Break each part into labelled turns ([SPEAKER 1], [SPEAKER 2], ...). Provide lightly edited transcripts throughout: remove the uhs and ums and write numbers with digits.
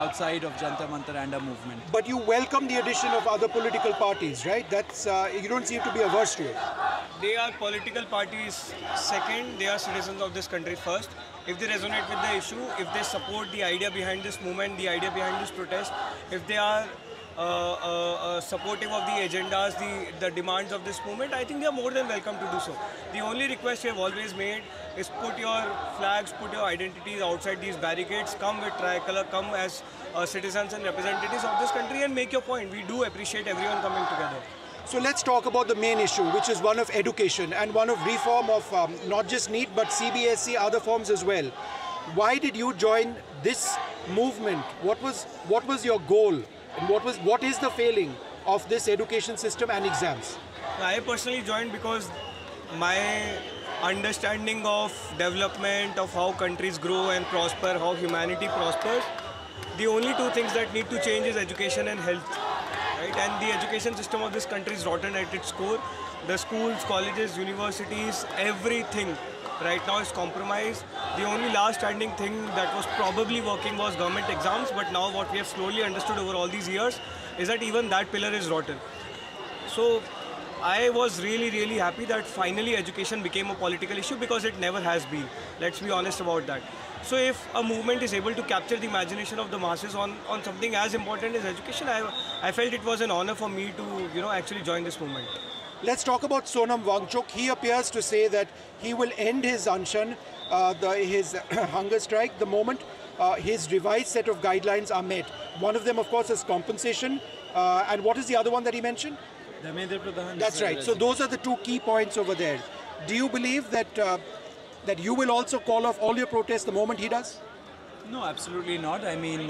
[SPEAKER 1] outside of Jantar Mantar and our movement.
[SPEAKER 2] But you welcome the addition of other political parties, right? That's you don't seem to be averse to it.
[SPEAKER 3] They are political parties second, they are citizens of this country first. If they resonate with the issue, if they support the idea behind this movement, the idea behind this protest, if they are supportive of the agendas, the demands of this movement, I think they are more than welcome to do so. The only request we have always made is put your flags, put your identities outside these barricades, come with tricolor, come as citizens and representatives of this country and make your point. We do appreciate everyone coming together.
[SPEAKER 2] So let's talk about the main issue, which is one of education and one of reform of not just NEET but CBSE, other forms as well. Why did you join this movement? What was your goal? And what is the failing of this education system and exams?
[SPEAKER 3] I personally joined because my understanding of development, of how countries grow and prosper, how humanity prospers, the only two things that need to change is education and health. Right? And the education system of this country is rotten at its core. The schools, colleges, universities, everything right now is compromised. The only last standing thing that was probably working was government exams, but now what we have slowly understood over all these years is that even that pillar is rotten. So I was really happy that finally education became a political issue, because it never has been. Let's be honest about that. So if a movement is able to capture the imagination of the masses on something as important as education, I felt it was an honor for me to actually join this movement.
[SPEAKER 2] Let's talk about Sonam Wangchuk. He appears to say that he will end his Anshan, his hunger strike, the moment his revised set of guidelines are met. One of them, of course, is compensation. And what is the other one that he mentioned? That's right. So those are the two key points over there. Do you believe that that you will also call off all your protests the moment he does?
[SPEAKER 1] No, absolutely not. I mean,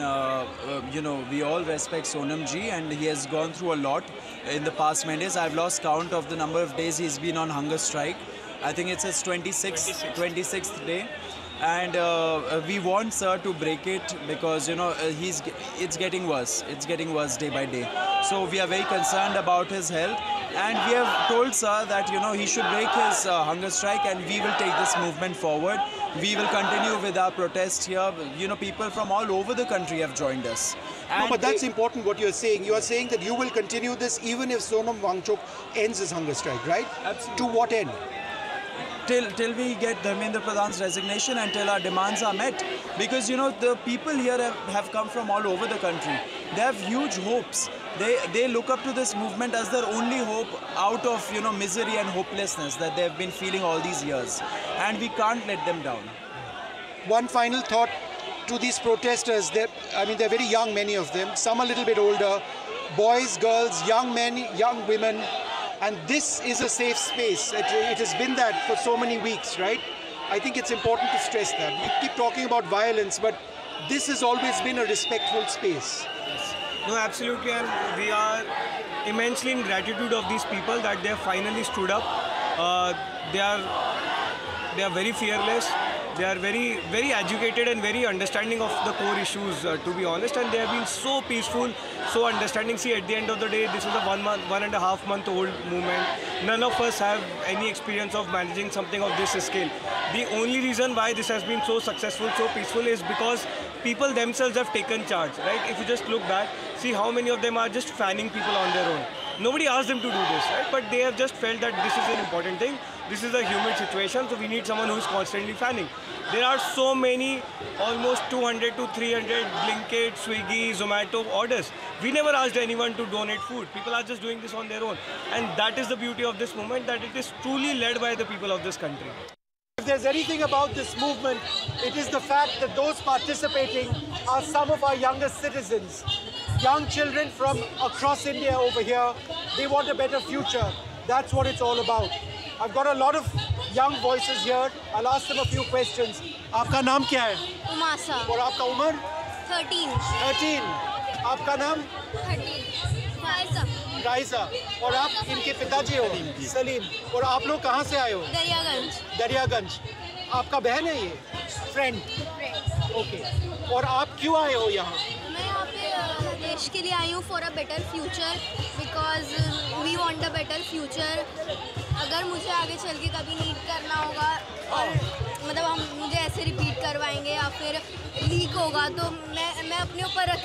[SPEAKER 1] we all respect Sonam ji, and he has gone through a lot in the past many days. I've lost count of the number of days he's been on hunger strike. I think it's his 26th day. And we want sir to break it, because it's getting worse. It's getting worse day by day. So we are very concerned about his health, and we have told sir that he should break his hunger strike, and we will take this movement forward. We will continue with our protest here. People from all over the country have joined us.
[SPEAKER 2] No, but that's important what you're saying. You are saying that you will continue this even if Sonam Wangchuk ends his hunger strike, right?
[SPEAKER 1] Absolutely.
[SPEAKER 2] To what end?
[SPEAKER 1] Till we get Dharmendra Pradhan's resignation and till our demands are met. Because, the people here have come from all over the country. They have huge hopes. They look up to this movement as their only hope out of, misery and hopelessness that they've been feeling all these years. And we can't let them down.
[SPEAKER 2] One final thought to these protesters. They're very young, many of them. Some a little bit older. Boys, girls, young men, young women. And this is a safe space. It has been that for so many weeks, right? I think it's important to stress that. We keep talking about violence, but this has always been a respectful space.
[SPEAKER 3] Yes. No, absolutely, and we are immensely in gratitude of these people that they have finally stood up. They are very fearless. They are very educated and very understanding of the core issues, to be honest, and they have been so peaceful, so understanding. See, at the end of the day, this is a 1.5 month old movement. None of us have any experience of managing something of this scale. The only reason why this has been so successful, so peaceful, is because people themselves have taken charge, right? If you just look back, see how many of them are just fanning people on their own. Nobody asked them to do this, right? But they have just felt that this is an important thing. This is a humid situation, so we need someone who is constantly fanning. There are so many, almost 200 to 300 Blinkit, Swiggy, Zomato orders. We never asked anyone to donate food. People are just doing this on their own. And that is the beauty of this movement, that it is truly led by the people of this country.
[SPEAKER 2] If there's anything about this movement, it is the fact that those participating are some of our youngest citizens. Young children from across India over here. They want a better future. That's what it's all about. I've got a lot of young voices here. I'll ask them a few questions. आपका नाम क्या है?
[SPEAKER 4] उमासा.
[SPEAKER 2] और आपका उम्र?
[SPEAKER 4] 13.
[SPEAKER 2] 13. आपका नाम?
[SPEAKER 4] 13.
[SPEAKER 2] राइसा. और आप इनके पिताजी हो? सलीम. और आप लोग कहाँ से आए हो?
[SPEAKER 4] दरियागंज.
[SPEAKER 2] दरियागंज. आपका बहन है ये? फ्रेंड. ओके. और आप क्यों आए हो यहाँ?
[SPEAKER 4] मैं यहाँ पे देश के लिए आई हूँ for a better future, because we want a better future. अगर मुझे आगे चल के कभी नीट करना होगा और मतलब हम मुझे ऐसे रिपीट करवाएंगे या फिर लीक होगा, तो मैं अपने ऊपर